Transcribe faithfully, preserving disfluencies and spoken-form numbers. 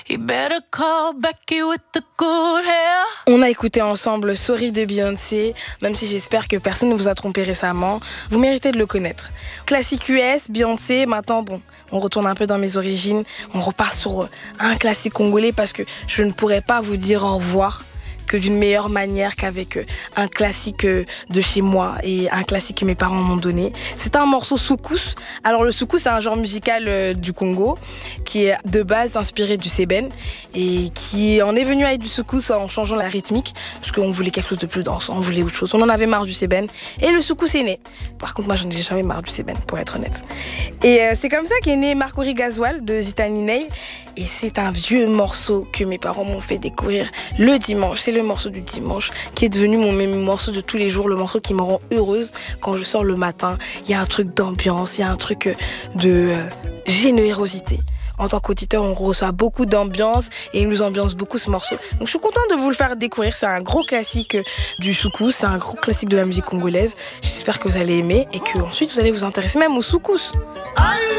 You better call Becky with the good hair. On a écouté ensemble Sorry de Beyoncé, même si j'espère que personne ne vous a trompé récemment. Vous méritez de le connaître. Classique U S, Beyoncé, maintenant, bon, on retourne un peu dans mes origines. On repart sur un classique congolais parce que je ne pourrais pas vous dire au revoir que d'une meilleure manière qu'avec un classique de chez moi et un classique que mes parents m'ont donné. C'est un morceau soukous. Alors le soukous, c'est un genre musical du Congo qui est de base inspiré du sébène et qui en est venu avec du soukous en changeant la rythmique parce qu'on voulait quelque chose de plus dansant, on voulait autre chose. On en avait marre du sébène et le soukous est né. Par contre, moi, j'en ai jamais marre du sébène, pour être honnête. Et euh, c'est comme ça qu'est né Marcori Gasoil de Zitani Ney. Et c'est un vieux morceau que mes parents m'ont fait découvrir le dimanche. C'est le morceau du dimanche qui est devenu mon même morceau de tous les jours, le morceau qui me rend heureuse quand je sors le matin. Il y a un truc d'ambiance, il y a un truc de euh, générosité. En tant qu'auditeur, on reçoit beaucoup d'ambiance et il nous ambiance beaucoup ce morceau. Donc je suis contente de vous le faire découvrir. C'est un gros classique du soukous, c'est un gros classique de la musique congolaise. J'espère que vous allez aimer et que ensuite vous allez vous intéresser même au soukous.